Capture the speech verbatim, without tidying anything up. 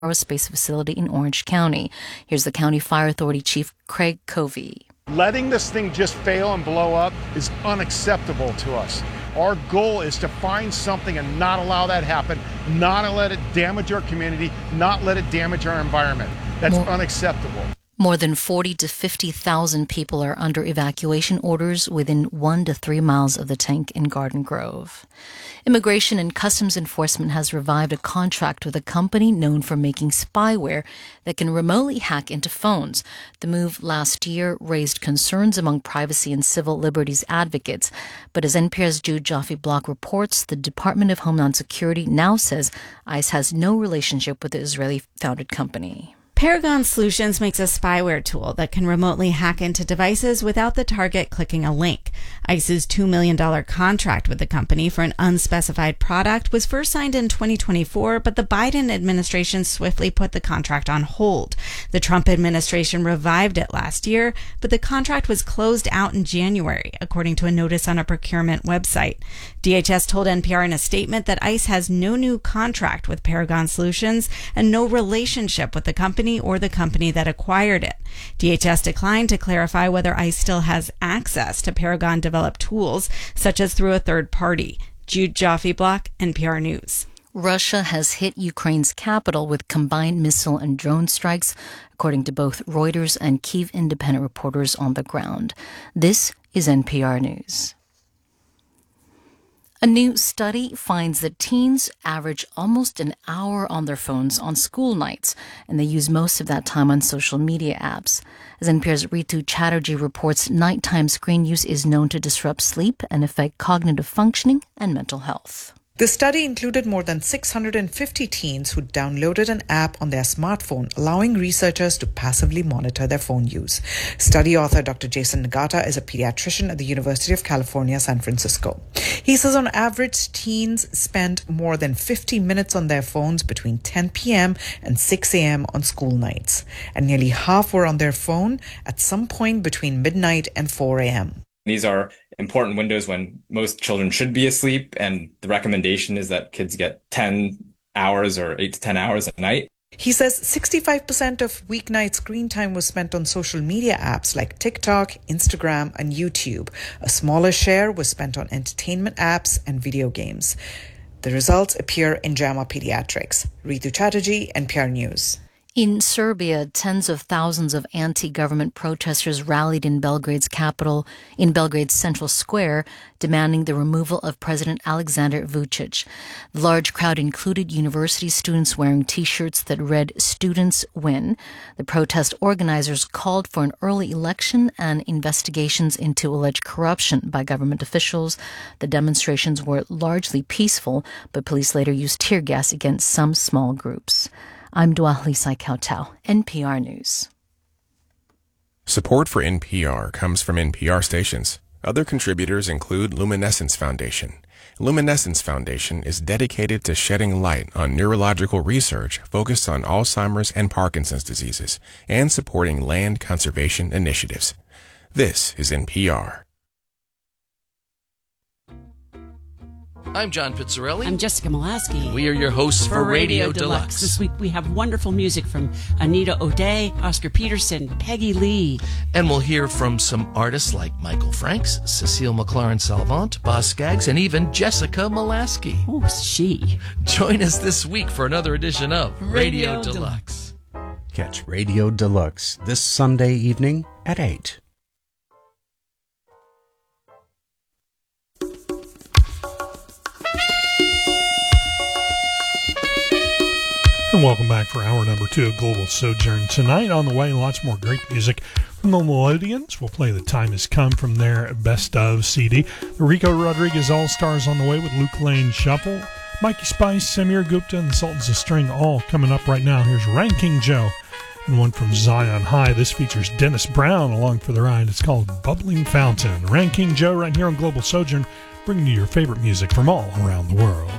aerospace facility in Orange County. Here's the County Fire Authority Chief Craig Covey. Letting this thing just fail and blow up is unacceptable to us. Our goal is to find something and not allow that happen, not let it damage our community, not let it damage our environment. That's More- unacceptable. More than forty to fifty thousand people are under evacuation orders within one to three miles of the tank in Garden Grove. Immigration and Customs Enforcement has revived a contract with a company known for making spyware that can remotely hack into phones. The move last year raised concerns among privacy and civil liberties advocates. But as N P R's Jude Joffe-Block reports, the Department of Homeland Security now says ICE has no relationship with the Israeli-founded company. Paragon Solutions makes a spyware tool that can remotely hack into devices without the target clicking a link. ICE's two million dollars contract with the company for an unspecified product was first signed in twenty twenty-four, but the Biden administration swiftly put the contract on hold. The Trump administration revived it last year, but the contract was closed out in January, according to a notice on a procurement website. D H S told N P R in a statement that ICE has no new contract with Paragon Solutions and no relationship with the company or the company that acquired it. D H S declined to clarify whether ICE still has access to Paragon-developed tools, such as through a third party. Jude Joffe-Block, N P R News. Russia has hit Ukraine's capital with combined missile and drone strikes, according to both Reuters and Kyiv Independent reporters on the ground. This is N P R News. A new study finds that teens average almost an hour on their phones on school nights, and they use most of that time on social media apps. As N P R's Ritu Chatterjee reports, nighttime screen use is known to disrupt sleep and affect cognitive functioning and mental health. The study included more than six hundred fifty teens who downloaded an app on their smartphone, allowing researchers to passively monitor their phone use. Study author Doctor Jason Nagata is a pediatrician at the University of California, San Francisco. He says on average, teens spend more than fifty minutes on their phones between ten p.m. and six a.m. on school nights, and nearly half were on their phone at some point between midnight and four a.m. These are important windows when most children should be asleep, and the recommendation is that kids get ten hours or eight to ten hours a night. He says sixty-five percent of weeknight screen time was spent on social media apps like TikTok, Instagram, and YouTube. A smaller share was spent on entertainment apps and video games. The results appear in JAMA Pediatrics. Ritu Chatterjee, N P R News. In Serbia, tens of thousands of anti-government protesters rallied in Belgrade's capital, in Belgrade's central square, demanding the removal of President Aleksandar Vučić. The large crowd included university students wearing T-shirts that read "Students Win." The protest organizers called for an early election and investigations into alleged corruption by government officials. The demonstrations were largely peaceful, but police later used tear gas against some small groups. I'm Dwali Saikautau, N P R News. Support for N P R comes from N P R stations. Other contributors include Luminescence Foundation. Luminescence Foundation is dedicated to shedding light on neurological research focused on Alzheimer's and Parkinson's diseases and supporting land conservation initiatives. This is N P R. I'm John Pizzarelli. I'm Jessica Molaski. We are your hosts for, for Radio, Radio Deluxe. Deluxe. This week we have wonderful music from Anita O'Day, Oscar Peterson, Peggy Lee. And we'll hear from some artists like Michael Franks, Cecile McLaren-Salvant, Boz Scaggs, and even Jessica Molaski. Oh, she. Join us this week for another edition of Radio, Radio Deluxe. Deluxe. Catch Radio Deluxe this Sunday evening at eight. And welcome back for hour number two of Global Sojourn. Tonight on the way, lots more great music from the Melodians. We'll play The Time Has Come from their Best Of C D. The Rico Rodriguez All-Stars on the way with Luke Lane Shuffle. Mikey Spice, Samir Gupta, and the Sultans of String all coming up right now. Here's Ranking Joe and one from Zion High. This features Dennis Brown along for the ride. It's called Bubbling Fountain. Ranking Joe right here on Global Sojourn, bringing you your favorite music from all around the world.